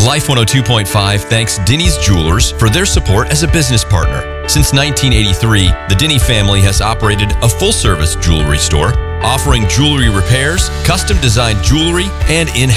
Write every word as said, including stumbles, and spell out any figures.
Life one oh two point five thanks Denny's Jewelers for their support as a business partner. Since nineteen eighty-three, the Denny family has operated a full-service jewelry store, offering jewelry repairs, custom-designed jewelry, and in